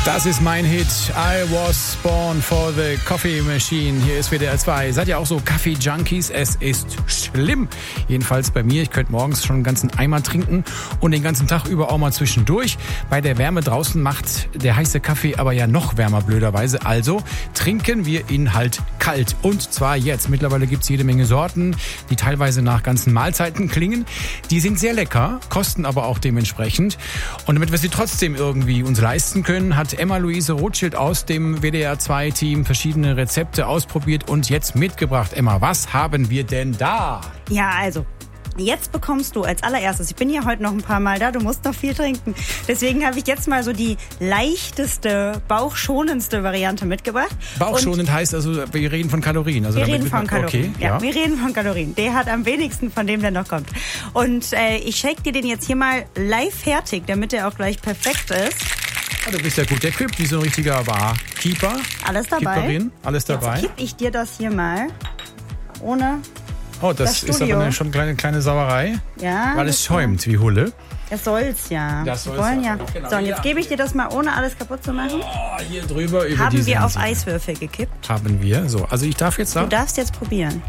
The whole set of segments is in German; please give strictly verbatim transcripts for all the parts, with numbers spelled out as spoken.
Das ist mein Hit. I was born for the coffee machine. Hier ist W D R zwei. Seid ihr auch so Kaffee-Junkies? Es ist schlimm. Jedenfalls bei mir. Ich könnte morgens schon einen ganzen Eimer trinken und den ganzen Tag über auch mal zwischendurch. Bei der Wärme draußen macht der heiße Kaffee aber ja noch wärmer, blöderweise. Also trinken wir ihn halt kalt. Und zwar jetzt. Mittlerweile gibt's jede Menge Sorten, die teilweise nach ganzen Mahlzeiten klingen. Die sind sehr lecker, kosten aber auch dementsprechend. Und damit wir sie trotzdem irgendwie uns leisten können, hat Emma-Luise Rothschild aus dem W D R zwei Team verschiedene Rezepte ausprobiert und jetzt mitgebracht. Emma, was haben wir denn da? Ja, also, jetzt bekommst du als allererstes, ich bin ja heute noch ein paar Mal da, du musst noch viel trinken. Deswegen habe ich jetzt mal so die leichteste, bauchschonendste Variante mitgebracht. Bauchschonend und heißt also, wir reden von Kalorien. Also wir reden von Kalorien, okay, ja, ja. Wir reden von Kalorien. Der hat am wenigsten von dem, der noch kommt. Und äh, ich shake dir den jetzt hier mal live fertig, damit der auch gleich perfekt ist. Ah, du bist ja gut equipped, wie so ein richtiger Barkeeper. Alles dabei. Keeperin, alles dabei. Jetzt kipp ich dir das hier mal ohne Oh, das, das ist aber eine, schon eine kleine, kleine Sauerei. Ja. Weil es schäumt wie Hulle. Das soll's ja. Das soll's Wir wollen ja. ja. Genau. So, und jetzt gebe ich dir das mal, ohne alles kaputt zu machen. Oh, hier drüber über Haben diese wir auf Insel. Eiswürfel gekippt. Haben wir. So, also ich darf jetzt Du sagen. darfst jetzt probieren.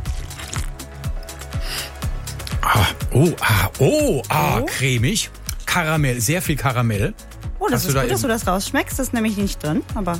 Ah, oh, ah, oh, ah, Oh. cremig. Karamell, sehr viel Karamell. Oh, das Hast ist du da gut, dass eben- du das rausschmeckst. Das ist nämlich nicht drin, aber...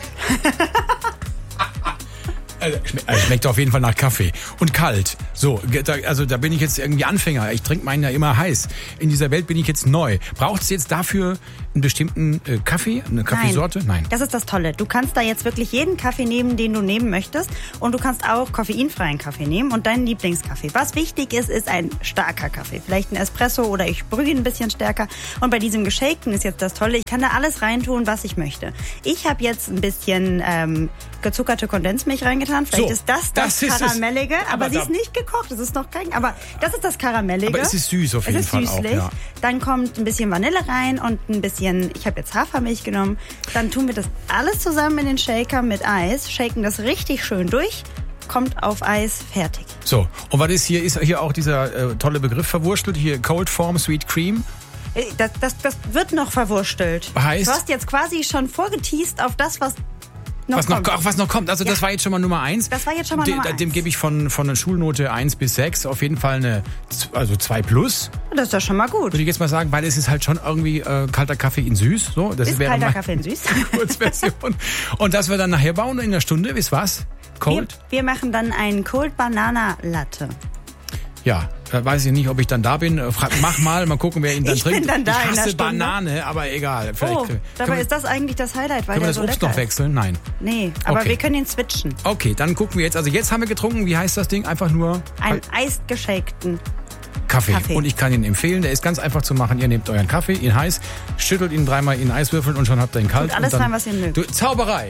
Also, schme- also schmeckt auf jeden Fall nach Kaffee. Und kalt. So, ge- da, also da bin ich jetzt irgendwie Anfänger. Ich trinke meinen ja immer heiß. In dieser Welt bin ich jetzt neu. Braucht es jetzt dafür einen bestimmten äh, Kaffee, eine Kaffeesorte? Nein. Das ist das Tolle. Du kannst da jetzt wirklich jeden Kaffee nehmen, den du nehmen möchtest. Und du kannst auch koffeinfreien Kaffee nehmen und deinen Lieblingskaffee. Was wichtig ist, ist ein starker Kaffee. Vielleicht ein Espresso oder ich brühe ihn ein bisschen stärker. Und bei diesem Geshakten ist jetzt das Tolle. Ich kann da alles reintun, was ich möchte. Ich habe jetzt ein bisschen ähm, gezuckerte Kondensmilch reingetan. Vielleicht So, ist das das, das ist es. Karamellige. Aber, Aber sie da- ist nicht gekocht. Es ist noch kein... Aber das ist das Karamellige. Aber es ist süß auf jeden es ist Fall auch, süßlich. ja. Dann kommt ein bisschen Vanille rein und ein bisschen, ich habe jetzt Hafermilch genommen. Dann tun wir das alles zusammen in den Shaker mit Eis, shaken das richtig schön durch, kommt auf Eis, fertig. So, und was ist hier? Ist hier auch dieser äh, tolle Begriff verwurstelt? Hier Cold Form Sweet Cream. Äh, Das, das, das wird noch verwurstelt. Heißt? Du hast jetzt quasi schon vorgeteased auf das, was noch Was noch, kommt. ach, was noch kommt. Also Ja. das war jetzt schon mal Nummer eins. Das war jetzt schon mal De, Nummer Dem eins. gebe ich von, von einer Schulnote eins bis sechs auf jeden Fall eine z- also zwei plus. Das ist ja schon mal gut. Würde ich jetzt mal sagen, weil es ist halt schon irgendwie äh, kalter Kaffee in süß. So, das Ist wäre kalter mal Kaffee in süß. Kurzversion. Und das wir dann nachher bauen in einer Stunde, wisst was? Wir, Cold? wir machen dann einen Cold Banana Latte. Ja, da weiß ich nicht, ob ich dann da bin. Frag, mach mal, mal gucken, wer ihn dann Ich bin trinkt. dann da ich in hasse einer Stunde. Banane, aber egal. Vielleicht Oh, können dabei wir, ist das eigentlich das Highlight, weil können wir der das so Obst lecker noch ist. wechseln? Nein. Nee, aber Okay. wir können ihn switchen. Okay, dann gucken wir jetzt. Also jetzt haben wir getrunken. Wie heißt das Ding? Einfach nur Einen eisgeschakten. Kaffee. Kaffee. Und ich kann ihn empfehlen. Der ist ganz einfach zu machen. Ihr nehmt euren Kaffee, ihn heiß, schüttelt ihn dreimal in Eiswürfeln und schon habt ihr ihn kalt. Tut alles und dann, rein, was ihr mögt. Du, Zauberei.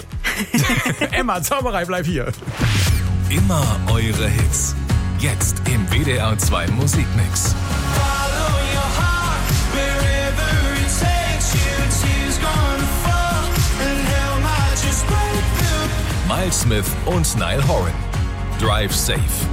Emma, Zauberei, bleib hier. Immer eure Hits. Jetzt im W D R zwei Musikmix. Miles Smith und Niall Horan. Drive Safe.